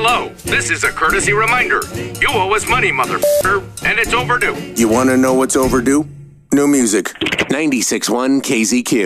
Hello, this is a courtesy reminder. You owe us money, motherfucker, and it's overdue. You want to know what's overdue? New music. 96.1 KZQ.